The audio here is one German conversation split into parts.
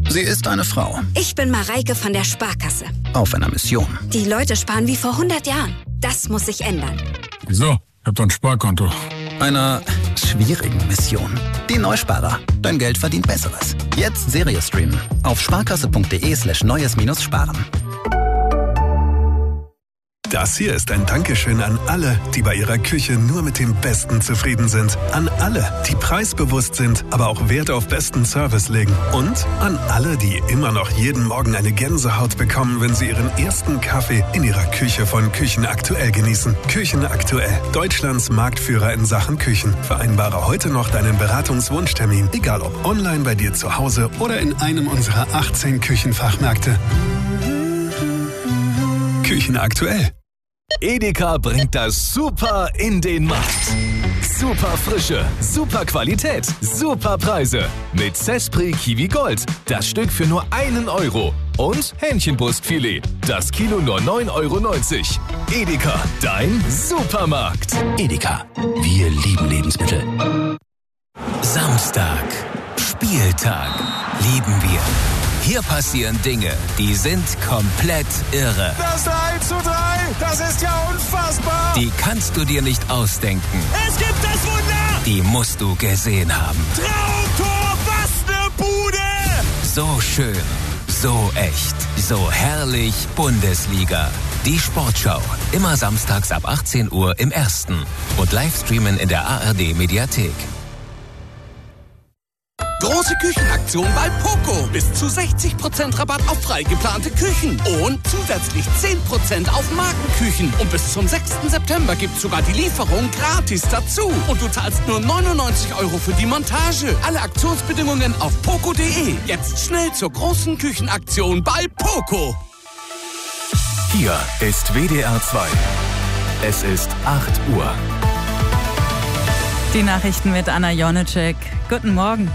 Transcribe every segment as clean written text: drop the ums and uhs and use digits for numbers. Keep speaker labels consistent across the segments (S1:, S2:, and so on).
S1: Sie ist eine Frau.
S2: Ich bin Mareike von der Sparkasse.
S1: Auf einer Mission.
S2: Die Leute sparen wie vor 100 Jahren. Das muss sich ändern.
S3: Wieso? Ich hab doch ein Sparkonto.
S1: Einer schwierigen Mission. Die Neusparer. Dein Geld verdient Besseres. Jetzt Serie streamen. Auf sparkasse.de/neues-sparen.
S4: Das hier ist ein Dankeschön an alle, die bei ihrer Küche nur mit dem Besten zufrieden sind. An alle, die preisbewusst sind, aber auch Wert auf besten Service legen. Und an alle, die immer noch jeden Morgen eine Gänsehaut bekommen, wenn sie ihren ersten Kaffee in ihrer Küche von Küchen Aktuell genießen. Küchen Aktuell, Deutschlands Marktführer in Sachen Küchen. Vereinbare heute noch deinen Beratungswunschtermin, egal ob online bei dir zu Hause oder in einem unserer 18 Küchenfachmärkte. Küchen Aktuell.
S5: Edeka bringt das Super in den Markt. Super Frische, super Qualität, super Preise. Mit Cespri Kiwi Gold. Das Stück für nur 1 Euro. Und Hähnchenbrustfilet. Das Kilo nur 9,90 Euro. Edeka, dein Supermarkt.
S6: Edeka, wir lieben Lebensmittel.
S5: Samstag. Spieltag. Lieben wir. Hier passieren Dinge, die sind komplett irre.
S7: Das 3:3, das ist ja unfassbar.
S5: Die kannst du dir nicht ausdenken.
S7: Es gibt das Wunder.
S5: Die musst du gesehen haben.
S7: Traumtor, was ne Bude.
S5: So schön, so echt, so herrlich Bundesliga. Die Sportschau, immer samstags ab 18 Uhr im Ersten und Livestreamen in der ARD-Mediathek.
S8: Große Küchenaktion bei Poco. Bis zu 60% Rabatt auf frei geplante Küchen. Und zusätzlich 10% auf Markenküchen. Und bis zum 6. September gibt's sogar die Lieferung gratis dazu. Und du zahlst nur 99 Euro für die Montage. Alle Aktionsbedingungen auf poco.de. Jetzt schnell zur großen Küchenaktion bei Poco.
S5: Hier ist WDR 2. Es ist 8 Uhr.
S9: Die Nachrichten mit Anna Jonecek. Guten Morgen.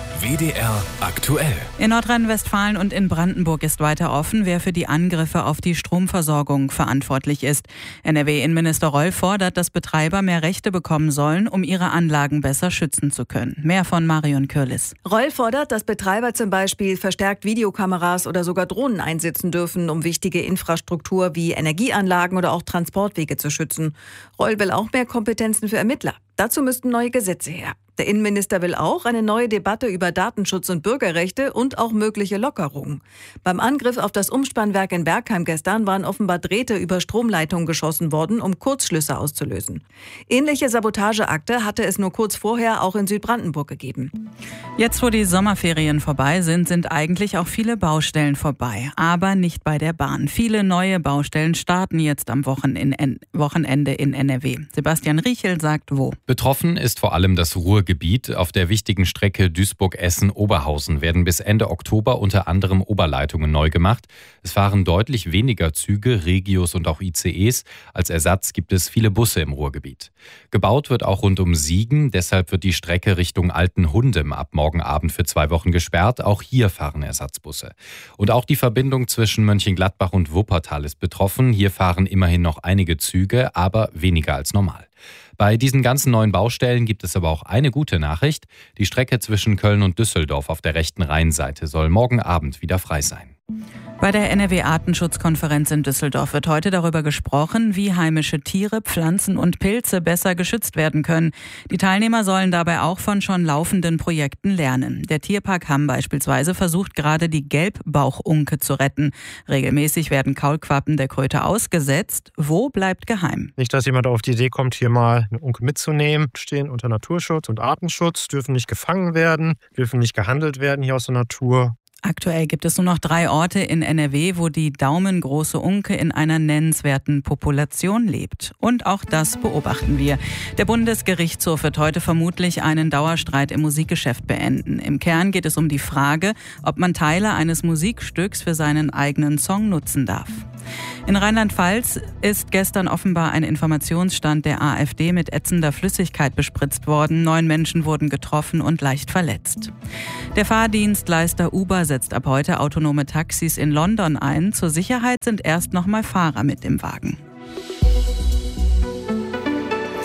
S5: WDR aktuell.
S9: In Nordrhein-Westfalen und in Brandenburg ist weiter offen, wer für die Angriffe auf die Stromversorgung verantwortlich ist. NRW-Innenminister Reul fordert, dass Betreiber mehr Rechte bekommen sollen, um ihre Anlagen besser schützen zu können. Mehr von Marion Kürlis.
S10: Reul fordert, dass Betreiber zum Beispiel verstärkt Videokameras oder sogar Drohnen einsetzen dürfen, um wichtige Infrastruktur wie Energieanlagen oder auch Transportwege zu schützen. Reul will auch mehr Kompetenzen für Ermittler. Dazu müssten neue Gesetze her. Der Innenminister will auch eine neue Debatte über Datenschutz und Bürgerrechte und auch mögliche Lockerungen. Beim Angriff auf das Umspannwerk in Bergheim gestern waren offenbar Drähte über Stromleitungen geschossen worden, um Kurzschlüsse auszulösen. Ähnliche Sabotageakte hatte es nur kurz vorher auch in Südbrandenburg gegeben.
S9: Jetzt, wo die Sommerferien vorbei sind, sind eigentlich auch viele Baustellen vorbei. Aber nicht bei der Bahn. Viele neue Baustellen starten jetzt am Wochenende in NRW. Sebastian Riechel sagt wo.
S11: Betroffen ist vor allem das Ruhrgebiet. Auf der wichtigen Strecke Duisburg-Essen-Oberhausen werden bis Ende Oktober unter anderem Oberleitungen neu gemacht. Es fahren deutlich weniger Züge, Regios und auch ICEs. Als Ersatz gibt es viele Busse im Ruhrgebiet. Gebaut wird auch rund um Siegen. Deshalb wird die Strecke Richtung Altenhundem ab morgen Abend für 2 Wochen gesperrt. Auch hier fahren Ersatzbusse. Und auch die Verbindung zwischen Mönchengladbach und Wuppertal ist betroffen. Hier fahren immerhin noch einige Züge, aber weniger als normal. Bei diesen ganzen neuen Baustellen gibt es aber auch eine gute Nachricht. Die Strecke zwischen Köln und Düsseldorf auf der rechten Rheinseite soll morgen Abend wieder frei sein.
S9: Bei der NRW-Artenschutzkonferenz in Düsseldorf wird heute darüber gesprochen, wie heimische Tiere, Pflanzen und Pilze besser geschützt werden können. Die Teilnehmer sollen dabei auch von schon laufenden Projekten lernen. Der Tierpark Hamm beispielsweise versucht gerade, die Gelbbauchunke zu retten. Regelmäßig werden Kaulquappen der Kröte ausgesetzt. Wo bleibt geheim?
S12: Nicht, dass jemand auf die Idee kommt, hier mal eine Unke mitzunehmen. Stehen unter Naturschutz und Artenschutz, dürfen nicht gefangen werden, dürfen nicht gehandelt werden hier aus der Natur.
S9: Aktuell gibt es nur noch 3 Orte in NRW, wo die daumengroße Unke in einer nennenswerten Population lebt. Und auch das beobachten wir. Der Bundesgerichtshof wird heute vermutlich einen Dauerstreit im Musikgeschäft beenden. Im Kern geht es um die Frage, ob man Teile eines Musikstücks für seinen eigenen Song nutzen darf. In Rheinland-Pfalz ist gestern offenbar ein Informationsstand der AfD mit ätzender Flüssigkeit bespritzt worden. 9 Menschen wurden getroffen und leicht verletzt. Der Fahrdienstleister Uber setzt ab heute autonome Taxis in London ein. Zur Sicherheit sind erst noch mal Fahrer mit im Wagen.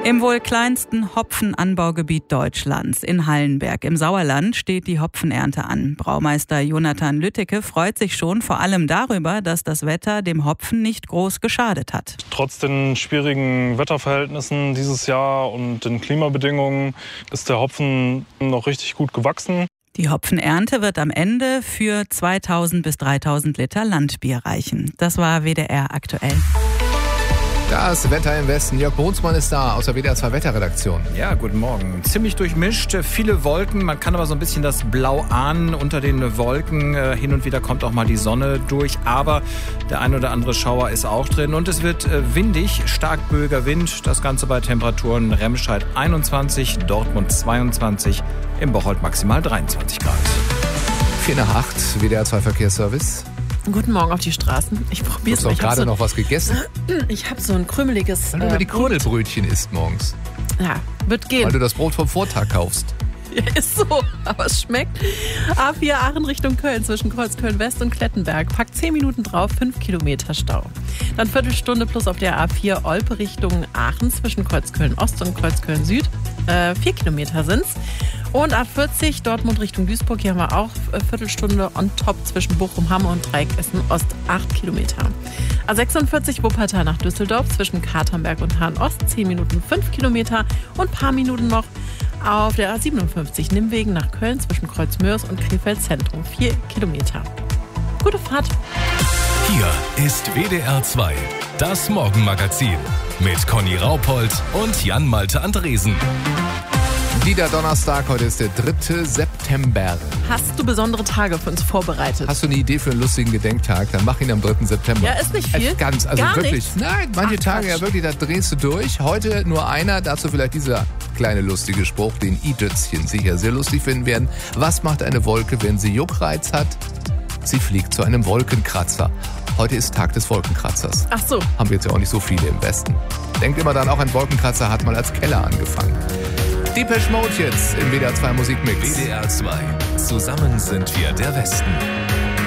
S9: Im wohl kleinsten Hopfenanbaugebiet Deutschlands, in Hallenberg im Sauerland, steht die Hopfenernte an. Braumeister Jonathan Lütteke freut sich schon vor allem darüber, dass das Wetter dem Hopfen nicht groß geschadet hat.
S13: Trotz den schwierigen Wetterverhältnissen dieses Jahr und den Klimabedingungen ist der Hopfen noch richtig gut gewachsen.
S9: Die Hopfenernte wird am Ende für 2000 bis 3000 Liter Landbier reichen. Das war WDR aktuell.
S14: Das Wetter im Westen. Jörg Brunsmann ist da aus der WDR 2 Wetterredaktion.
S15: Ja, guten Morgen. Ziemlich durchmischt, viele Wolken. Man kann aber so ein bisschen das Blau ahnen unter den Wolken. Hin und wieder kommt auch mal die Sonne durch. Aber der ein oder andere Schauer ist auch drin. Und es wird windig, stark böiger Wind. Das Ganze bei Temperaturen Remscheid 21, Dortmund 22, im Bocholt maximal 23 Grad.
S14: 4:08, WDR 2 Verkehrsservice.
S16: Guten Morgen auf die Straßen. Ich probiere es mal.
S14: Du hast doch gerade noch was gegessen.
S16: Ich habe so ein krümeliges
S14: Weil du immer die Krümelbrötchen isst morgens.
S16: Ja, wird gehen.
S14: Weil du das Brot vom Vortag kaufst.
S16: Ja, ist so, aber es schmeckt. A4 Aachen Richtung Köln zwischen Kreuzköln West und Klettenberg. Packt 10 Minuten drauf, 5 Kilometer Stau. Dann Viertelstunde plus auf der A4 Olpe Richtung Aachen zwischen Kreuzköln Ost und Kreuzköln Süd. 4 Kilometer sind's. Und A40 Dortmund Richtung Duisburg, hier haben wir auch Viertelstunde on top zwischen Bochum-Hamme und Dreieck-Essen Ost 8 Kilometer. A46 Wuppertal nach Düsseldorf zwischen Katernberg und Hahn-Ost 10 Minuten 5 Kilometer und ein paar Minuten noch auf der A57 Nimwegen nach Köln zwischen Kreuzmörs und Krefeld Zentrum 4 Kilometer. Gute Fahrt!
S5: Hier ist WDR 2, das Morgenmagazin mit Conny Raupold und Jan-Malte Andresen.
S14: Wieder Donnerstag, heute ist der 3. September.
S16: Hast du besondere Tage für uns vorbereitet?
S14: Hast du eine Idee für einen lustigen Gedenktag? Dann mach ihn am 3. September.
S16: Ja, ist nicht viel.
S14: Gar wirklich.
S16: Nichts?
S14: Nein, manche Tage ja wirklich, da drehst du durch. Heute nur einer, dazu vielleicht dieser kleine lustige Spruch, den i-Dötzchen sicher sehr lustig finden werden. Was macht eine Wolke, wenn sie Juckreiz hat? Sie fliegt zu einem Wolkenkratzer. Heute ist Tag des Wolkenkratzers.
S16: Ach so.
S14: Haben wir jetzt ja auch nicht so viele im Westen. Denkt immer dann, auch ein Wolkenkratzer hat mal als Keller angefangen. Depeche Mode jetzt im WDR 2 Musikmix.
S5: WDR 2. Zusammen sind wir der Westen.